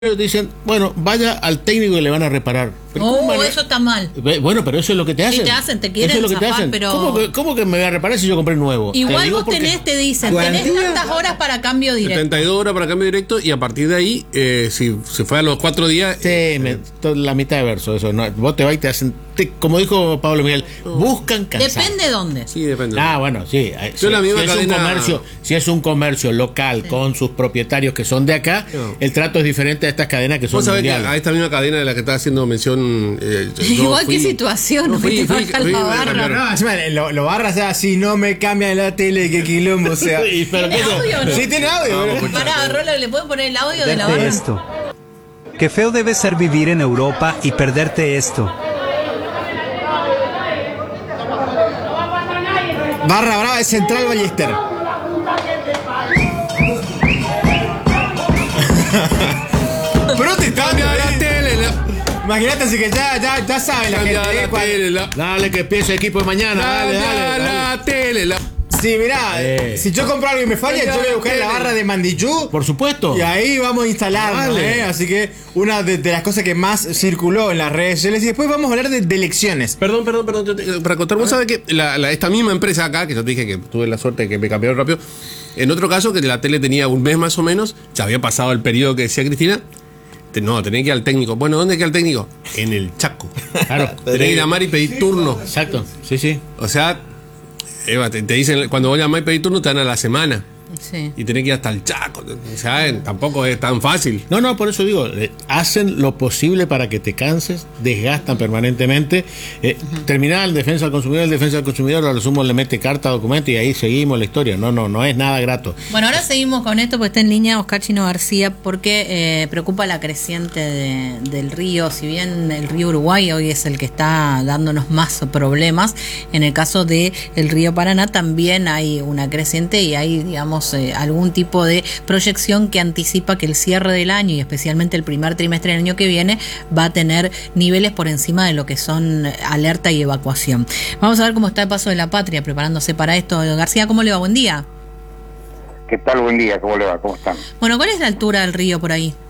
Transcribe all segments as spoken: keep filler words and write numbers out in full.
dicen, bueno, vaya al técnico y le van a reparar. Pero oh, man... eso está mal. Bueno, pero eso es lo que te hacen. Sí, te hacen, te quieren eso es lo que zafar, te hacen. pero... ¿Cómo que, ¿Cómo que me voy a reparar si yo compré nuevo? Igual te vos porque... tenés, te dicen, tenés tantas horas para cambio directo. setenta y dos horas para cambio directo y a partir de ahí, eh, si se fue a los cuatro días... Sí, eh, me, la mitad de verso, eso. ¿No? Vos te vas y te hacen, te, como dijo Pablo Miguel, buscan cansar. Depende de dónde. Sí, depende. Ah, bueno, sí. Si, la misma si, es cadena... un comercio, si es un comercio local sí. con sus propietarios que son de acá, no. el trato es diferente a estas cadenas que son ¿Vos sabés mundiales. Que a esta misma cadena de la que está haciendo mención... Eh, Igual fui, que situación, no fui, fui, fui, fui, la barra. No, encima, lo, lo barra, o sea, si no me cambian la tele, qué quilombo, o sea. ¿Tiene audio no? Sí, tiene audio. No, no, Pará, Rola, ¿le pueden poner el audio de la barra? Esto. Qué feo debe ser vivir en Europa y perderte esto. Barra brava es Central Ballester. Protestando la tele, la... Imagínate, así que ya, ya, ya saben la gente. La cuál... tele, la... Dale que empiece el equipo de mañana. Dale, dale, dale, la dale. tele, la... Sí, mirá, eh. si yo compro algo y me falla, yo voy a buscar la barra de Mandichú. Por supuesto. Y ahí vamos a instalarla, ¿eh? Así que una de, de las cosas que más circuló en las redes sociales. Y después vamos a hablar de, de elecciones. Perdón, perdón, perdón. Yo te, para contar, vos sabés que la, la, esta misma empresa acá, que yo te dije que tuve la suerte de que me cambiaron rápido. En otro caso, que la tele tenía un mes más o menos, ya había pasado el periodo que decía Cristina. No, tenés que ir al técnico. Bueno, ¿dónde queda el técnico? En el Chaco. Claro. Tenés que llamar y pedir turno. Exacto, sí, sí. O sea, Eva, te, te dicen, cuando vos llamás y pedís turno, te dan a la semana. Sí. Y tenés que ir hasta el Chaco. O sea, tampoco es tan fácil. No, no, por eso digo, eh, hacen lo posible para que te canses, desgastan permanentemente. Eh, uh-huh. Terminar el defensa del consumidor, el defensa del consumidor, a lo sumo le mete carta, documento y ahí seguimos la historia. No, no, no es nada grato. Bueno, ahora seguimos con esto, porque está en línea Oscar Chino García, porque eh, preocupa la creciente de, del río. Si bien el río Uruguay hoy es el que está dándonos más problemas, en el caso del río Paraná también hay una creciente y hay, digamos, Eh, algún tipo de proyección que anticipa que el cierre del año y especialmente el primer trimestre del año que viene va a tener niveles por encima de lo que son alerta y evacuación. Vamos a ver cómo está el Paso de la Patria preparándose para esto. García, ¿cómo le va? Buen día. ¿Qué tal? Buen día, ¿cómo le va? ¿Cómo están? Bueno, ¿cuál es la altura del río por ahí?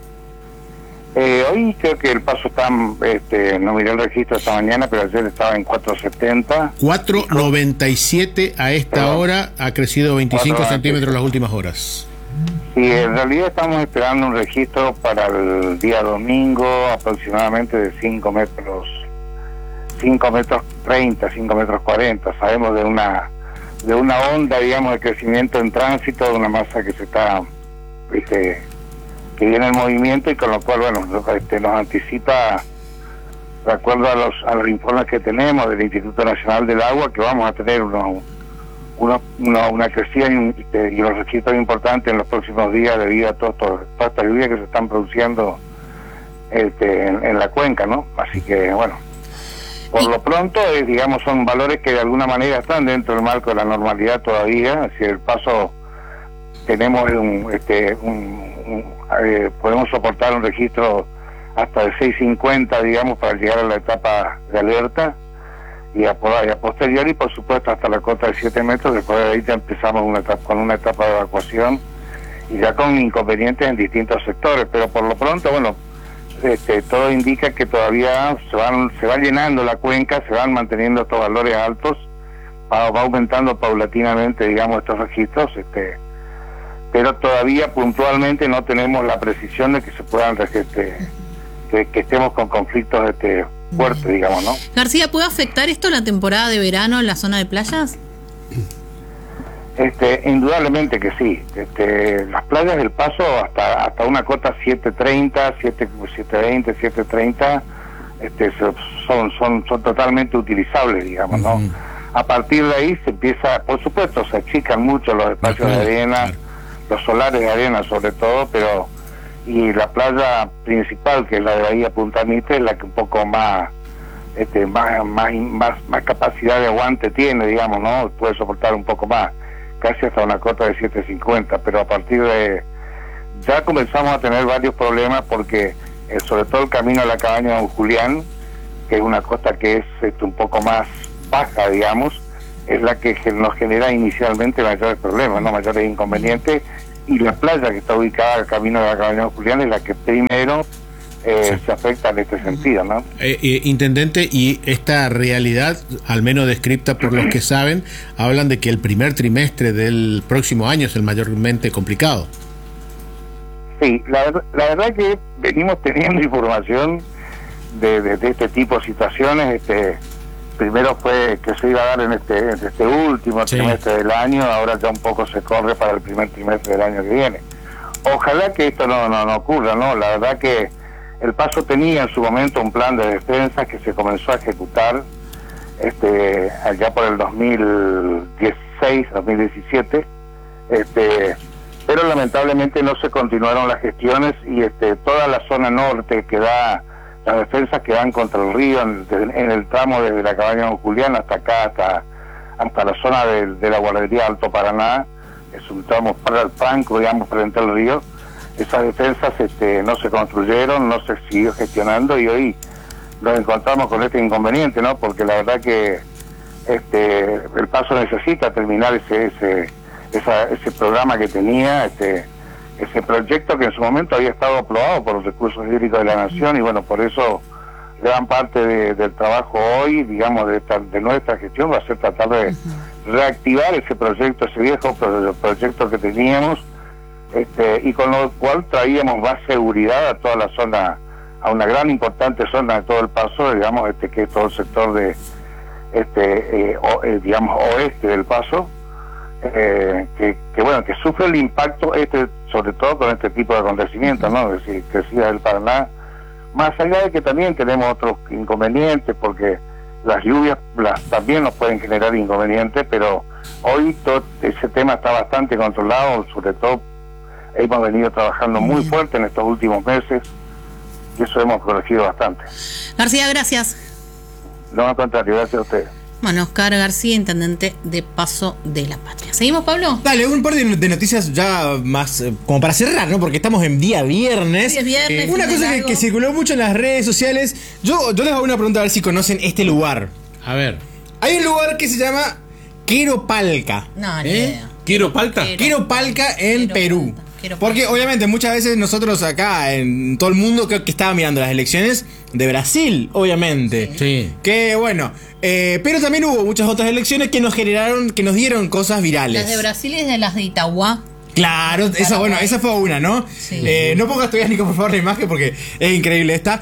Eh, hoy creo que el paso está, este, no miré el registro esta mañana, pero ayer estaba en cuatro setenta. cuatro noventa y siete a esta Perdón. hora, ha crecido veinticinco centímetros las últimas horas. Sí, en realidad estamos esperando un registro para el día domingo aproximadamente de cinco metros, cinco metros treinta, cinco metros cuarenta. Sabemos de una, de una onda, digamos, de crecimiento en tránsito, de una masa que se está, este, que viene en movimiento y con lo cual, bueno, este, nos anticipa, de acuerdo a los, a los informes que tenemos del Instituto Nacional del Agua, que vamos a tener unos, unos, una, una crecida y, un, este, y unos registros importantes en los próximos días debido a todo, todo, todas estas lluvias que se están produciendo este, en, en la cuenca, ¿no? Así que, bueno, por lo pronto, eh, digamos, son valores que de alguna manera están dentro del marco de la normalidad todavía. Así el paso, tenemos un, este, un, un eh, podemos soportar un registro hasta de seis cincuenta, digamos, para llegar a la etapa de alerta y a, y a posteriori, por supuesto, hasta la cota de siete metros. Después de ahí ya empezamos una etapa, con una etapa de evacuación y ya con inconvenientes en distintos sectores, pero por lo pronto, bueno, este, todo indica que todavía se van se va llenando la cuenca, se van manteniendo estos valores altos, va, va aumentando paulatinamente, digamos, estos registros, este pero todavía puntualmente no tenemos la precisión de que se puedan este, que, que estemos con conflictos este, fuertes, digamos, ¿no? García, ¿puede afectar esto la temporada de verano en la zona de playas? Este, indudablemente que sí. Este, las playas del Paso hasta hasta una cota siete treinta, siete veinte, siete treinta, este, son son son totalmente utilizables, digamos, ¿no? Uh-huh. A partir de ahí se empieza, por supuesto, se achican mucho los espacios uh-huh. de arena. Uh-huh. Los solares de arena sobre todo, pero y la playa principal, que es la de Bahía Punta Mitre, es la que un poco más este más más más, más capacidad de aguante tiene, digamos, ¿no? Puede soportar un poco más, casi hasta una cota de siete cincuenta, pero a partir de ya comenzamos a tener varios problemas porque eh, sobre todo el camino a la cabaña de Don Julián, que es una costa que es este, un poco más baja, digamos, es la que nos genera inicialmente mayores problemas, no mayores inconvenientes, y la playa que está ubicada al camino de la cabaña Julián es la que primero eh, sí. se afecta en este sentido, ¿no? Eh, eh, intendente, y esta realidad, al menos descripta por los que saben, hablan de que el primer trimestre del próximo año es el mayormente complicado. Sí, la, la verdad que venimos teniendo información de, de, de este tipo de situaciones. Este primero fue que se iba a dar en este, en este último sí. trimestre del año, ahora ya un poco se corre para el primer trimestre del año que viene. Ojalá que esto no, no, no ocurra, ¿no? La verdad que El Paso tenía en su momento un plan de defensa que se comenzó a ejecutar este allá por el dos mil dieciséis, dos mil diecisiete, este pero lamentablemente no se continuaron las gestiones y este toda la zona norte que da las defensas que van contra el río en, en el tramo desde la cabaña Don Julián hasta acá, hasta hasta la zona de, de la guardería Alto Paraná, es un tramo franco, digamos, frente al río. Esas defensas este, no se construyeron, no se siguió gestionando y hoy nos encontramos con este inconveniente, ¿no? Porque la verdad que este El Paso necesita terminar ese ese esa, ese programa que tenía, este ese proyecto que en su momento había estado aprobado por los recursos hídricos de la nación y bueno, por eso gran parte de, del trabajo hoy, digamos, de, esta, de nuestra gestión va a ser tratar de uh-huh. reactivar ese proyecto, ese viejo pro, proyecto que teníamos, este y con lo cual traíamos más seguridad a toda la zona, a una gran importante zona de todo El Paso, digamos, este que es todo el sector de este eh, o, eh, digamos oeste del Paso, eh, que, que bueno, que sufre el impacto este, sobre todo con este tipo de acontecimientos, ¿no? Es decir, crecida del Paraná, más allá de que también tenemos otros inconvenientes, porque las lluvias las, también nos pueden generar inconvenientes, pero hoy todo ese tema está bastante controlado, sobre todo hemos venido trabajando muy fuerte en estos últimos meses y eso hemos corregido bastante. García, gracias. No, al contrario, gracias a ustedes. Bueno, Oscar García, intendente de Paso de la Patria. ¿Seguimos, Pablo? Dale, un par de, de noticias ya más eh, como para cerrar, ¿no? Porque estamos en día viernes. Sí, es viernes. Eh, una cosa que, que circuló mucho en las redes sociales. Yo, yo les hago una pregunta a ver si conocen este lugar. A ver. Hay un lugar que se llama Queropalca. No, ni ¿Eh? idea. ¿Queropalca? Queropalca en Queropalca. Perú. Queropalca. Porque obviamente muchas veces nosotros acá, en todo el mundo, creo que estaba mirando las elecciones de Brasil, obviamente. Sí. Que bueno, eh, pero también hubo muchas otras elecciones que nos generaron, que nos dieron cosas virales. Las de Brasil y de las de Itagua. Claro, esa, bueno, esa fue una, ¿no? Sí. Eh, no pongas todavía, Nico, por favor, la imagen porque es increíble esta.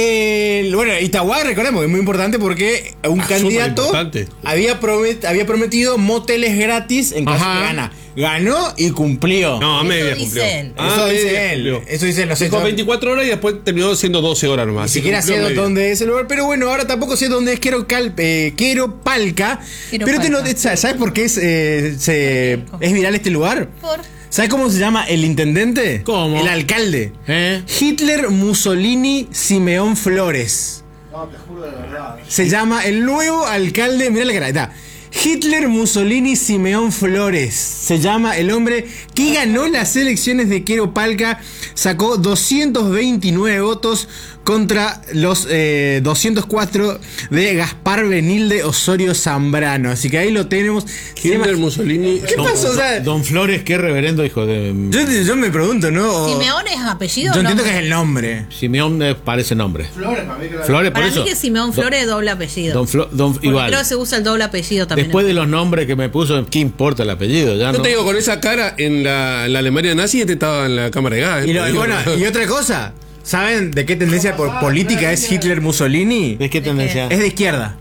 Eh, bueno, Itagua, recordemos que es muy importante porque un Ah, candidato había, promet, había prometido moteles gratis en caso Ajá. de gana. Ganó y cumplió. No, a media Eso cumplió. dice él. Ah, Eso dice media él. cumplió. Eso dice él. No sé, Dijo yo- veinticuatro horas y después terminó siendo doce horas nomás. Ni Así siquiera cumplió sé media. dónde es el lugar, pero bueno, ahora tampoco sé dónde es Queropal, eh, Queropalca. Pero te Queropalca. no- ¿sabes por qué es, eh, se, es viral este lugar? Por... ¿Sabes cómo se llama el intendente? ¿Cómo? El alcalde. ¿Eh? Hitler Mussolini Simeón Flores. No, te juro de verdad. Se llama el nuevo alcalde. Mira la cara, está. Hitler Mussolini Simeón Flores. Se llama el hombre que ganó las elecciones de Queropalca. Sacó doscientos veintinueve votos contra los eh, doscientos cuatro de Gaspar Benilde Osorio Zambrano. Así que ahí lo tenemos. Se llama- Hitler, Mussolini. ¿Qué Don, pasó? O sea, Don Flores, qué reverendo hijo de... yo, yo me pregunto, ¿no? O- ¿Simeón es apellido? Yo o no? entiendo que es el nombre. Simeón eh, parece nombre. Flores, Flores, por Para eso. mí que Simeón Flores es doble apellido. Don Flo- Don- Porque igual. creo que se usa el doble apellido también. Después de los nombres que me puso, ¿qué importa el apellido? Ya Yo no. te digo, con esa cara en la, en la Alemania nazi, este estaba en la cámara de gas. ¿eh? Y, lo- y Digo, bueno, y otra cosa, ¿saben de qué tendencia por política es Hitler Mussolini? ¿De qué tendencia? Es de izquierda.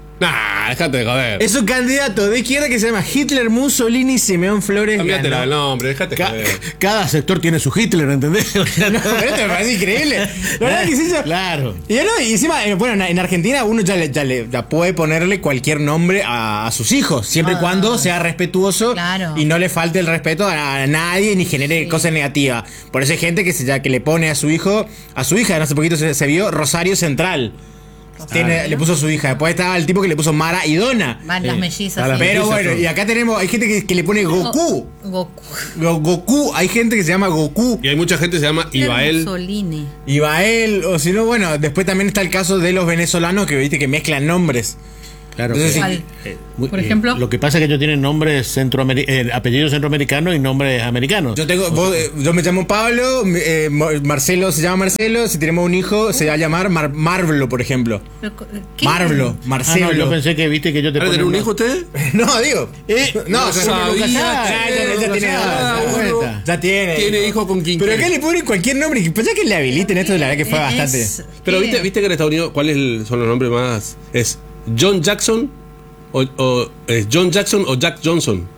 Nah, dejate de joder. Es un candidato de izquierda que se llama Hitler Mussolini Simeón Flores. Cambiate ganó. el nombre, dejate de Ca- joder. cada sector tiene su Hitler, ¿entendés? O sea, No, pero esto me parece increíble. La verdad que sí, yo- Claro. Y, no, y encima, eh, bueno, en- en Argentina uno ya, le, ya, le- ya puede ponerle cualquier nombre a, a sus hijos, siempre y Ah. cuando sea respetuoso Claro. y no le falte el respeto a, a nadie ni genere Sí. cosas negativas. Por eso hay gente que, se, ya, que le pone a su hijo, a su hija, hace poquito se, se vio Rosario Central. Tiene, le puso a su hija. Después estaba el tipo que le puso Mara y Donna. Van las Sí. mellizas. A la sí. Pero mellizas bueno, son. y acá tenemos, hay gente que, que le pone Goku. Goku. Go- Goku, hay gente que se llama Goku. Y hay mucha gente que se llama Ibael. Mussolini. Ibael, o si no, bueno, después también está el caso de los venezolanos que viste que mezclan nombres. Claro, Entonces, que- ¿Cuál? eh, muy- Por eh, ejemplo. lo que pasa es que ellos tienen nombres centroameri- eh, apellidos centroamericanos y nombres americanos. Yo tengo, vos, eh, yo me llamo Pablo, eh, Mar- Marcelo se llama Marcelo, si tenemos un hijo se va a llamar Mar- Marvlo, por ejemplo. Pero, ¿qué? Marvlo, Ah, Marcelo. no, yo pensé que viste que yo te ¿Van a ponía tener un hijo ustedes? No, digo. Eh, no, no pero- sabía, ya, ya, ya, ya tiene cada edad, uno ya, ya tiene. tiene hijo con quien Pero quiere. acá le ponen cualquier nombre, que pues ya que le habiliten esto, la verdad que fue Es- bastante. Pero ¿qué? viste, viste que en Estados Unidos, ¿cuáles el- son los nombres más? ¿Es John Jackson o, o es John Jackson o Jack Johnson?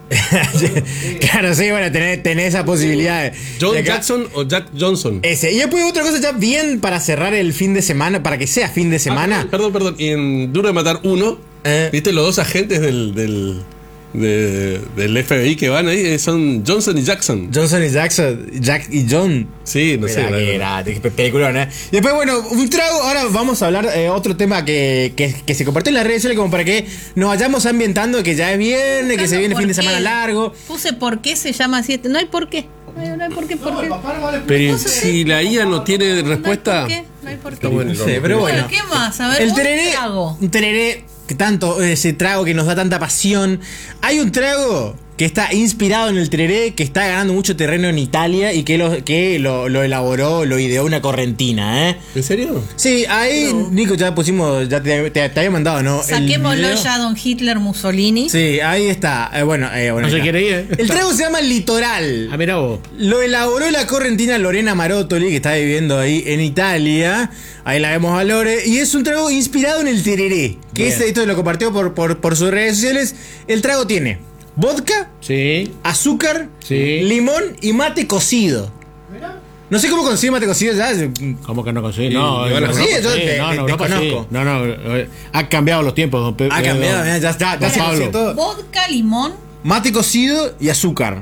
Claro, sí, bueno, tener, tener esa posibilidad. John De acá- Jackson o Jack Johnson. Ese. Y después otra cosa ya bien para cerrar el fin de semana, para que sea fin de Ah, semana. perdón, perdón. Y en Duro de Matar uno, Eh. ¿viste los dos agentes del, del, de- del F B I que van ahí? Eh, Son Johnson y Jackson. Johnson y Jackson, Jack y John. Sí, no sé. Mira, la que verdad. era, qué peliculón, ¿eh? Y después, bueno, un trago. Ahora vamos a hablar eh, otro tema que, que, que se compartió en las redes sociales, como para que nos vayamos ambientando, que ya es viernes, que se viene ¿Por fin de qué? semana largo. Puse por qué se llama así. No hay por qué. No hay, no hay por qué, por qué. Pero si la I A no tiene respuesta. No hay por qué. No hay por qué. Está bueno, No sé, pero bueno. ¿Qué más? A ver, El un tereré, trago. un tereré, que tanto, ese trago que nos da tanta pasión. Hay un trago que está inspirado en el tereré, que está ganando mucho terreno en Italia y que lo, que lo, lo elaboró, lo ideó una correntina, ¿eh? ¿En serio? Sí, ahí, Nico, ya pusimos, ya te, te- te había mandado, ¿no? El Saquémoslo video. ya, don Hitler Mussolini. Sí, ahí está. Eh, bueno, eh, bueno, No ahí se está. quiere ir, ¿eh? El trago se llama Litoral. Ah, mira vos. Lo elaboró la correntina Lorena Marotoli, que está viviendo ahí en Italia. Ahí la vemos a Lore. Y es un trago inspirado en el tereré. Que Bien. es, esto lo compartió por, por, por sus redes sociales. El trago tiene vodka, Sí. azúcar, Sí. limón y mate cocido. No sé cómo consigue mate cocido ya. ¿Cómo que no conseguí? Sí, No, y en bueno, Europa sí, yo sí. te- No, en te- Europa sí. desconozco. No, no, eh, ha cambiado los tiempos, don Pedro. Ha cambiado, mira, ya está. Ya Don se Pablo. conoce todo. Vodka, limón. Mate cocido y azúcar.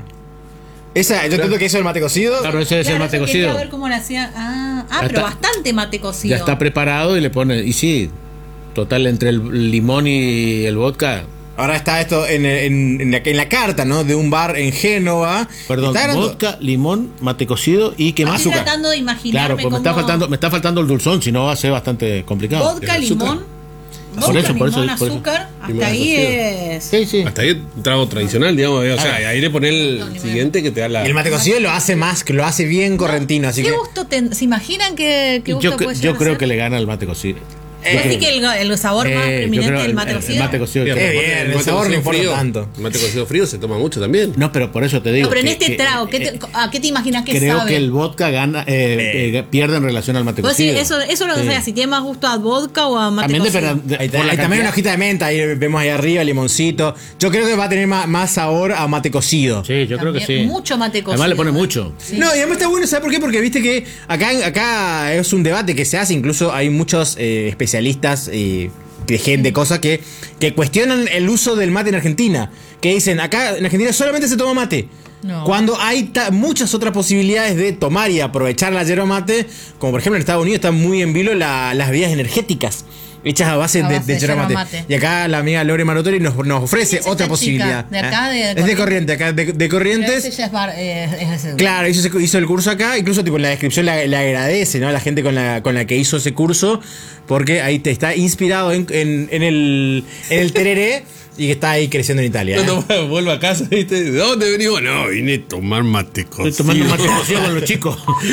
Esa, yo entiendo que eso es el mate cocido. Claro, ese es el Claro, mate yo quería cocido. ver cómo le hacía. Ah, ah Ya pero está. bastante mate cocido. Ya está preparado y le pone. Y sí, total, entre el limón y el vodka. Ahora está esto en, en- en la, en la carta, ¿no? De un bar en Génova. Perdón, Está ganando- vodka, limón, mate cocido y qué más. Estoy azúcar. tratando de imaginarme Claro, pues me cómo- está faltando, me está faltando el dulzón, si no va a ser bastante complicado. Vodka, El azúcar. limón. Por Vodka, eso, por eso, limón, por eso. azúcar. Limón, Hasta ahí cocido. es. Sí, sí. Hasta ahí un trago tradicional, digamos. O sea, ahí le pone el siguiente que te da la. Y el mate cocido lo hace más, que lo hace bien correntino, así ¿Qué que. gusto ten- ¿Se imaginan qué, qué gusto Yo, cre- puede yo llegar a creo ser? que le gana el mate cocido. ¿Vos decís que el, el sabor más Eh, yo preeminente creo es el mate el- cocido? El mate cocido. Sí, Qué aparte, bien, el mate sabor no cocido importa frío, tanto. El mate cocido frío se toma mucho también. No, pero por eso te digo. No, pero en que- este que, trago, ¿qué eh, te- ¿a qué te imaginas que creo sabe? que el vodka gana, eh, eh, pierde en relación al mate Vos decís, cocido. eso, eso es lo que Sí. sea, si tiene más gusto a vodka o a mate También cocido. depende de- Ahí, está, por la ahí también una cantidad. hojita de menta, ahí vemos ahí arriba, limoncito. Yo creo que va a tener más, más sabor a mate cocido. Sí, yo creo que También sí. mucho mate cocido. Además le pone mucho. Sí. No, y además está bueno, ¿sabes por qué? Porque viste que acá, acá es un debate que se hace, incluso hay muchos eh, especialistas eh, de gente, de cosas que, que cuestionan el uso del mate en Argentina. Que dicen, acá en Argentina solamente se toma mate. No. Cuando hay ta- muchas otras posibilidades de tomar y aprovechar la yerba mate, como por ejemplo en Estados Unidos están muy en vilo la- las bebidas energéticas hechas a base, A de, base de de yerba yerba mate. mate. Y acá la amiga Lore Marotoli nos, nos ofrece ¿Quién es otra esta posibilidad. chica? ¿De acá, de es de Corrientes? Corrientes, acá de, de Pero Corrientes. ese ya es bar- eh, es- es- Claro, hizo, ese- hizo el curso acá, incluso tipo en la descripción le, le agradece, ¿no? A la gente con la, con la que hizo ese curso, porque ahí te está inspirado en, en, en el, en el tereré y que está ahí creciendo en Italia. ¿eh? Cuando vuelvo a casa, ¿viste? ¿De dónde venimos? No, vine a tomar mate cocido. Estoy tomando mate cocido con los chicos.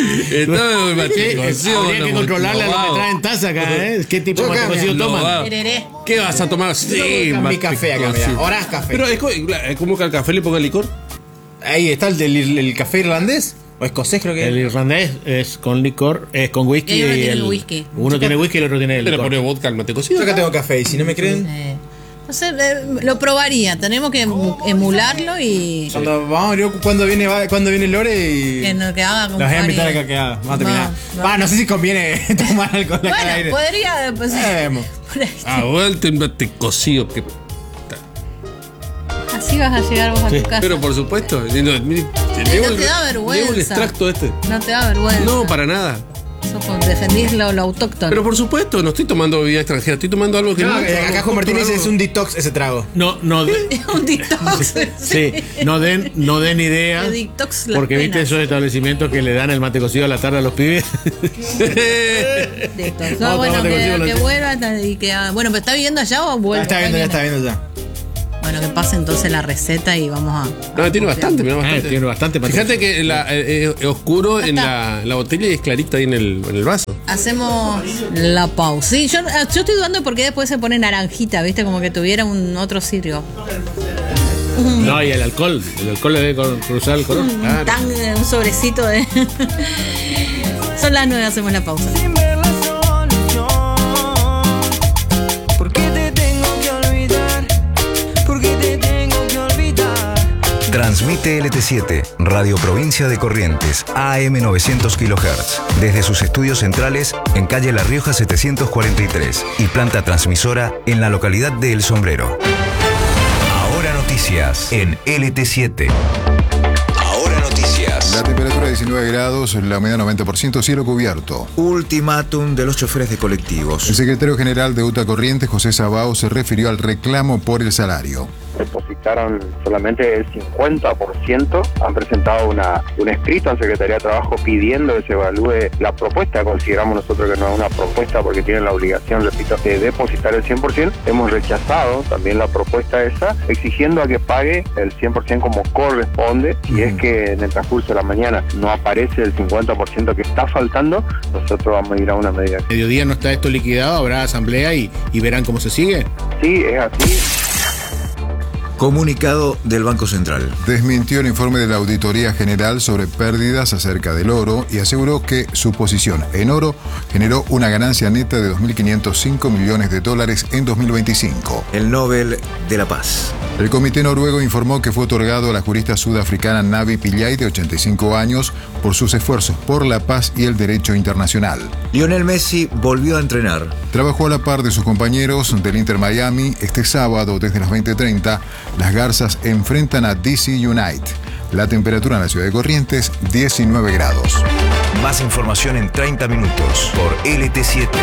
Estaba el mate Sí, cocido con habría que los controlarle a lo que motivados. traen taza acá, ¿eh? ¿Qué tipo de Yo mate cambio. cocido No, toman? va. Tereré. ¿Qué vas a tomar? Sí, Mi mate café acá, mira. cocido. Horas café. Pero es, co- es como que al café le ponga licor. Ahí está el, del el café irlandés o escocés, creo que El irlandés es con licor, es con whisky. Y uno tiene el- whisky. Uno tiene whisky y el otro tiene el Le licor. pone vodka al mate cocido. Yo acá tengo café y si no me creen, Eh, no sé, eh, lo probaría. Tenemos que emu- emularlo y cuando vamos a ver cuando viene, va- cuando viene Lore y que, no- que haga como los voy a invitar Fanny. acá que haga. Vamos a No, terminar. no. Va, no sé si conviene tomar alcohol acá al aire. Bueno, podría. Pues, Eh, vemos. por ahí. Ah, vuelta el mate cocido. Que... Así vas a llegar vos a tu casa. Pero por supuesto. No, mire, no llevo te da vergüenza. llevo el extracto este. No te da vergüenza. No, para nada. sos como defendís lo, lo autóctono. Pero por supuesto, no estoy tomando bebida extranjera, estoy tomando algo que No, no. acá algo Juan Martínez algo- es un detox ese trago. No, no, de- Un detox. sí, no den, no den ideas. Que detox las Porque viste penas. esos establecimientos que le dan el mate cocido a la tarde a los pibes. Detox. No, Vamos, bueno, tomate que, consigo la- que vuelva hasta- y que ah, bueno, pero ¿está viviendo allá o Ya vuelve? está viendo, ya está viendo ya. Bueno, que pase entonces la receta y vamos a. No, tiene bastante, mira, Ah, bastante. tiene bastante para- Fíjate que la, eh, eh, oscuro en la, la botella y es clarita ahí en el, en el vaso. Hacemos la pausa. Sí, yo, yo estoy dudando porque después se pone naranjita, ¿viste? Como que tuviera un otro cirio. No, y el alcohol. El alcohol le debe cor- cruzar el color. Claro. Tan, eh, un sobrecito de. Son las nueve, hacemos la pausa. Sin ver la solución. ¿Por qué te tengo que olvidar? ¿Por qué te tengo que olvidar? Transmite L T siete, Radio Provincia de Corrientes, A M novecientos kilohertz, desde sus estudios centrales en calle La Rioja setecientos cuarenta y tres y planta transmisora en la localidad de El Sombrero. Ahora noticias en L T siete. Ahora noticias. La temperatura diecinueve grados, la humedad noventa por ciento, cielo cubierto. Ultimátum de los choferes de colectivos. El secretario general de UTA Corrientes, José Sabao, se refirió al reclamo por el salario. Depositaron solamente el cincuenta por ciento, han presentado una, un escrito al Secretaría de Trabajo pidiendo que se evalúe la propuesta. Consideramos nosotros que no es una propuesta porque tienen la obligación, repito, de depositar el cien por ciento. Hemos rechazado también la propuesta esa, exigiendo a que pague el cien por ciento como corresponde. Si es que en el transcurso de la mañana no aparece el cincuenta por ciento que está faltando, nosotros vamos a ir a una medida. Mediodía no está esto liquidado, habrá asamblea y, y verán cómo se sigue. Sí, es así. Comunicado del Banco Central. Desmintió el informe de la Auditoría General sobre pérdidas acerca del oro y aseguró que su posición en oro generó una ganancia neta de dos mil quinientos cinco millones de dólares en dos mil veinticinco. El Nobel de la Paz. El comité noruego informó que fue otorgado a la jurista sudafricana Navi Pillay, de ochenta y cinco años, por sus esfuerzos por la paz y el derecho internacional. Lionel Messi volvió a entrenar. Trabajó a la par de sus compañeros del Inter Miami. Este sábado, desde las veinte treinta, las Garzas enfrentan a D C United. La temperatura en la ciudad de Corrientes, diecinueve grados. Más información en treinta minutos por L T siete.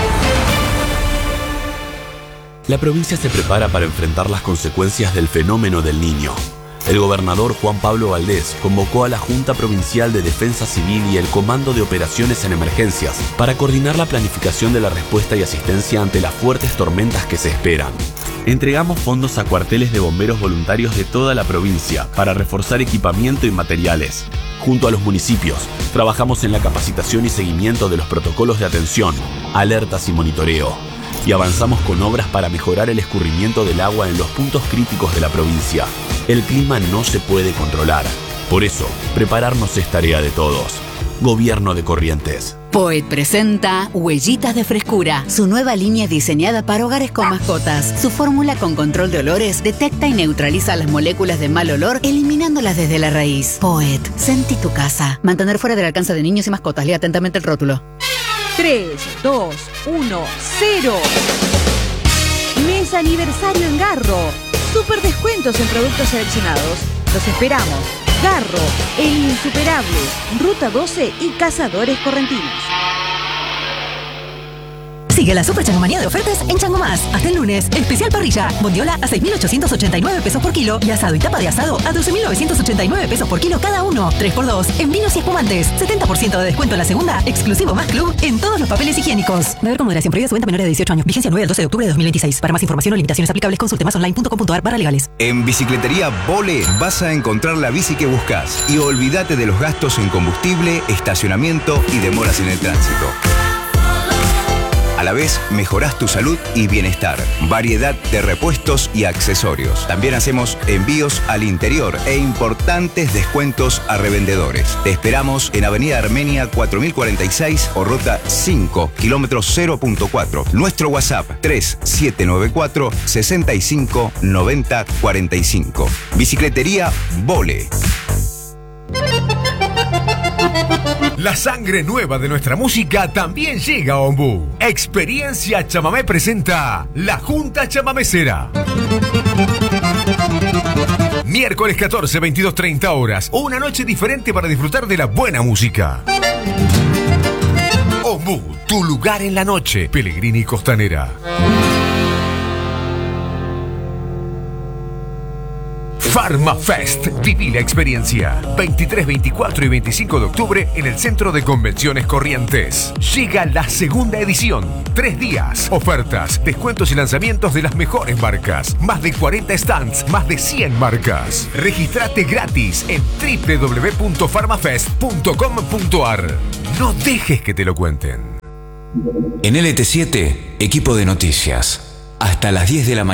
La provincia se prepara para enfrentar las consecuencias del fenómeno del Niño. El gobernador Juan Pablo Valdés convocó a la Junta Provincial de Defensa Civil y el Comando de Operaciones en Emergencias para coordinar la planificación de la respuesta y asistencia ante las fuertes tormentas que se esperan. Entregamos fondos a cuarteles de bomberos voluntarios de toda la provincia para reforzar equipamiento y materiales. Junto a los municipios, trabajamos en la capacitación y seguimiento de los protocolos de atención, alertas y monitoreo. Y avanzamos con obras para mejorar el escurrimiento del agua en los puntos críticos de la provincia. El clima no se puede controlar. Por eso, prepararnos es tarea de todos. Gobierno de Corrientes. Poet presenta Huellitas de Frescura, su nueva línea diseñada para hogares con mascotas. Su fórmula con control de olores detecta y neutraliza las moléculas de mal olor, eliminándolas desde la raíz. Poet, sentí tu casa. Mantener fuera del alcance de niños y mascotas. Lea atentamente el rótulo. tres, dos, uno, cero. Mes aniversario en Garro. Super descuentos en productos seleccionados. Los esperamos. Garro, El Insuperable, Ruta doce y Cazadores Correntinos. Sigue la super changomanía de ofertas en Chango Más. Hasta el lunes, especial parrilla. Bondiola a seis mil ochocientos ochenta y nueve pesos por kilo y asado y tapa de asado a doce mil novecientos ochenta y nueve pesos por kilo cada uno. tres por dos en vinos y espumantes. setenta por ciento de descuento en la segunda, exclusivo más club en todos los papeles higiénicos. Deber con moderación, prohibida su venta a menores de dieciocho años. Vigencia nueve al doce de octubre de dos mil veintiséis. Para más información o limitaciones aplicables, consulte más online punto com punto a r barra legales. En Bicicletería Vole vas a encontrar la bici que buscas y olvídate de los gastos en combustible, estacionamiento y demoras en el tránsito. A la vez, mejorás tu salud y bienestar. Variedad de repuestos y accesorios. También hacemos envíos al interior e importantes descuentos a revendedores. Te esperamos en Avenida Armenia cuatro mil cuarenta y seis o Ruta cinco, kilómetro cero punto cuatro. Nuestro WhatsApp tres siete nueve cuatro, seis cinco nueve cero cuatro cinco. Bicicletería Vole. La sangre nueva de nuestra música también llega a Ombú. Experiencia Chamamé presenta La Junta Chamamecera. Miércoles catorce, veintidós treinta horas. Una noche diferente para disfrutar de la buena música. Ombú, tu lugar en la noche. Pellegrini Costanera. PharmaFest. Viví la experiencia. veintitrés, veinticuatro y veinticinco de octubre en el Centro de Convenciones Corrientes. Llega la segunda edición. Tres días. Ofertas, descuentos y lanzamientos de las mejores marcas. Más de cuarenta stands, más de cien marcas. Registrate gratis en doble u doble u doble u punto farmafest punto com punto a r. No dejes que te lo cuenten. En L T siete, equipo de noticias. Hasta las diez de la mañana.